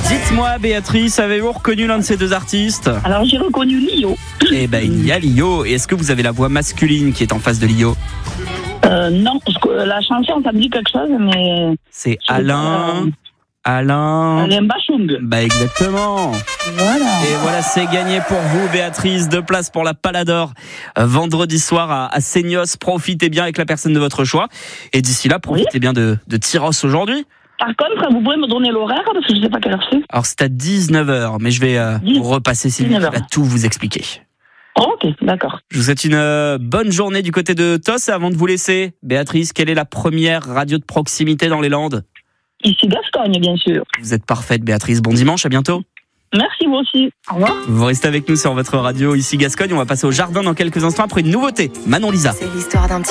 Dites-moi, Béatrice, avez-vous reconnu l'un de ces deux artistes ? Alors j'ai reconnu Lio. Eh ben, il y a Lio. Et est-ce que vous avez la voix masculine qui est en face de Lio ? Non, parce que la chanson, ça me dit quelque chose, mais... C'est Alain Bachung. Bah exactement. Voilà. Et voilà, c'est gagné pour vous, Béatrice. 2 places pour la Palador vendredi soir à Seignos. Profitez bien avec la personne de votre choix. Et d'ici là, profitez bien de Tyros aujourd'hui. Par contre, vous pouvez me donner l'horaire, parce que je ne sais pas quelle heure c'est. Alors c'est à 19h, mais je vais vous repasser Sylvie qui va tout vous expliquer. Ok, d'accord. Je vous souhaite une bonne journée du côté de Tos. Et avant de vous laisser, Béatrice, quelle est la première radio de proximité dans les Landes ? Ici Gascogne, bien sûr. Vous êtes parfaite, Béatrice. Bon dimanche, à bientôt. Merci, vous aussi. Au revoir. Vous restez avec nous sur votre radio ici Gascogne. On va passer au jardin dans quelques instants après une nouveauté. Manon Lisa. C'est l'histoire d'un